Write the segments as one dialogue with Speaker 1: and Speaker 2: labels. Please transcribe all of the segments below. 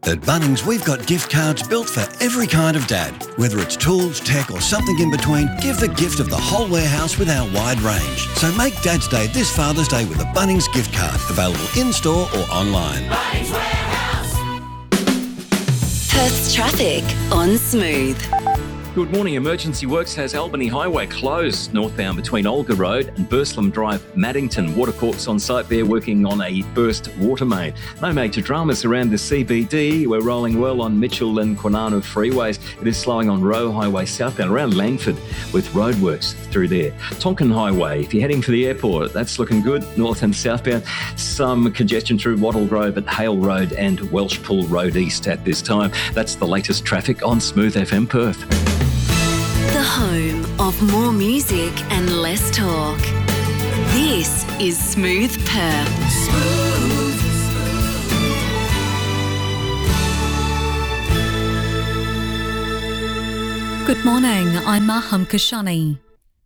Speaker 1: At Bunnings, we've got gift cards built for every kind of dad. Whether it's tools, tech or something in between, give the gift of the whole warehouse with our wide range. So make Dad's Day this Father's Day with a Bunnings gift card, available in-store or online.
Speaker 2: Bunnings Warehouse.
Speaker 3: Perth's traffic on Smooth.
Speaker 4: Good morning. Emergency Works has Albany Highway closed northbound between Olga Road and Burslem Drive, Maddington. Watercorp's on site there working on a burst water main. No major dramas around the CBD. We're rolling well on Mitchell and Kwinana freeways. It is slowing on Roe Highway southbound around Langford with roadworks through there. Tonkin Highway, if you're heading for the airport, that's looking good, north and southbound. Some congestion through Wattle Grove at Hale Road and Welshpool Road East at this time. That's the latest traffic on Smooth FM Perth.
Speaker 3: The home of more music and less talk. This is Smooth Perth.
Speaker 2: Smooth.
Speaker 5: Good morning, I'm Maham Kashani.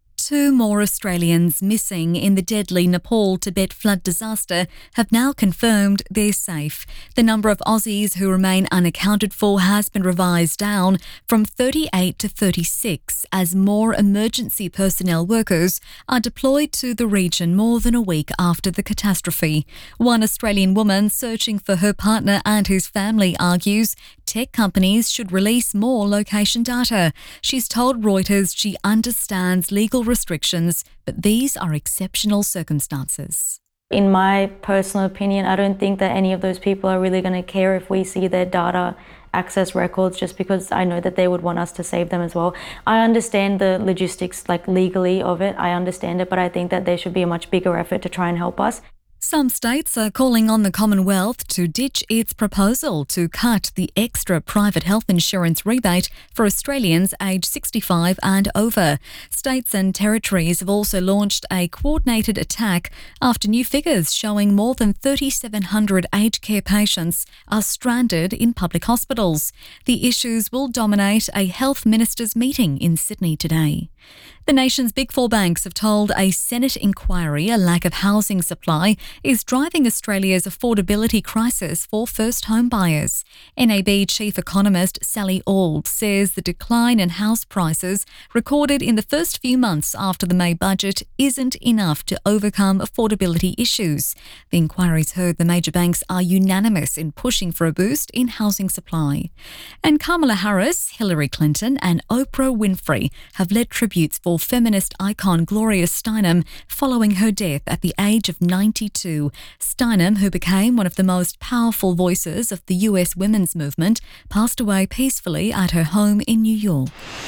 Speaker 5: 2 more Australians missing in the deadly Nepal-Tibet flood disaster have now confirmed they're safe. The number of Aussies who remain unaccounted for has been revised down from 38 to 36 as more emergency personnel workers are deployed to the region more than a week after the catastrophe. One Australian woman searching for her partner and his family argues tech companies should release more location data. She's told Reuters she understands legal restrictions, but these are exceptional circumstances.
Speaker 6: In my personal opinion, I don't think that any of those people are really going to care if we see their data access records, just because I know that they would want us to save them as well. I understand the logistics, legally of it. I understand it, but I think that there should be a much bigger effort to try and help us.
Speaker 5: Some states are calling on the Commonwealth to ditch its proposal to cut the extra private health insurance rebate for Australians aged 65 and over. States and territories have also launched a coordinated attack after new figures showing more than 3,700 aged care patients are stranded in public hospitals. The issues will dominate a health ministers' meeting in Sydney today. The nation's big 4 banks have told a Senate inquiry a lack of housing supply is driving Australia's affordability crisis for first home buyers. NAB Chief Economist Sally Auld says the decline in house prices recorded in the first few months after the May budget isn't enough to overcome affordability issues. The inquiry's heard the major banks are unanimous in pushing for a boost in housing supply. And Kamala Harris, Hillary Clinton and Oprah Winfrey have led tributes for feminist icon Gloria Steinem following her death at the age of 92. Steinem, who became one of the most powerful voices of the US women's movement, passed away peacefully at her home in New York.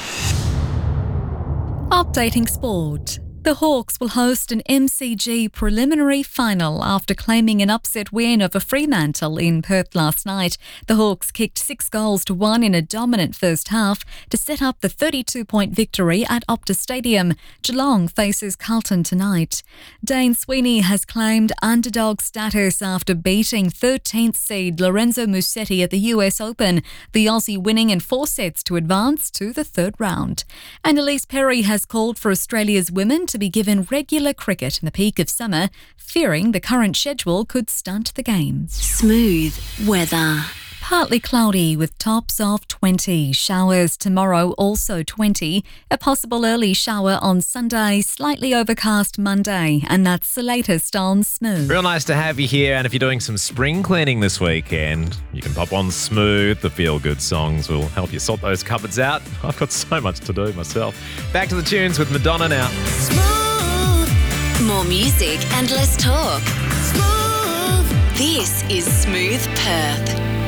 Speaker 5: Updating sport. The Hawks will host an MCG preliminary final after claiming an upset win over Fremantle in Perth last night. The Hawks kicked 6-1 in a dominant first half to set up the 32-point victory at Optus Stadium. Geelong faces Carlton tonight. Dane Sweeney has claimed underdog status after beating 13th seed Lorenzo Musetti at the US Open, the Aussie winning in 4 sets to advance to the third round. And Elise Perry has called for Australia's women to be given regular cricket in the peak of summer, fearing the current schedule could stunt the game.
Speaker 3: Smooth weather.
Speaker 5: Partly cloudy with tops of 20. Showers tomorrow, also 20. A possible early shower on Sunday, slightly overcast Monday. And that's the latest on Smooth.
Speaker 7: Real nice to have you here. And if you're doing some spring cleaning this weekend, you can pop on Smooth. The feel-good songs will help you sort those cupboards out. I've got so much to do myself. Back to the tunes with Madonna now.
Speaker 3: Smooth. More music and less talk. Smooth. This is Smooth Perth.